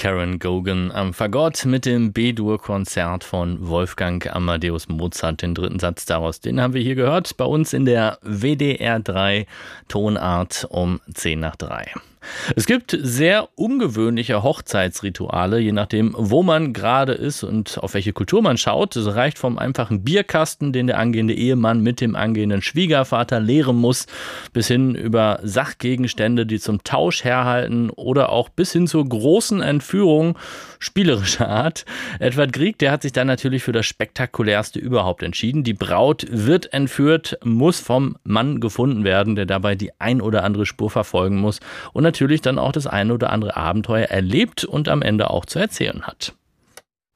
Karen Gogan am Fagott mit dem B-Dur-Konzert von Wolfgang Amadeus Mozart. Den dritten Satz daraus, den haben wir hier gehört, bei uns in der WDR 3 Tonart um 10 nach 3. Es gibt sehr ungewöhnliche Hochzeitsrituale, je nachdem, wo man gerade ist und auf welche Kultur man schaut. Es reicht vom einfachen Bierkasten, den der angehende Ehemann mit dem angehenden Schwiegervater leeren muss, bis hin über Sachgegenstände, die zum Tausch herhalten, oder auch bis hin zur großen Entführung spielerischer Art. Edward Grieg, der hat sich dann natürlich für das Spektakulärste überhaupt entschieden. Die Braut wird entführt, muss vom Mann gefunden werden, der dabei die ein oder andere Spur verfolgen muss und natürlich dann auch das ein oder andere Abenteuer erlebt und am Ende auch zu erzählen hat.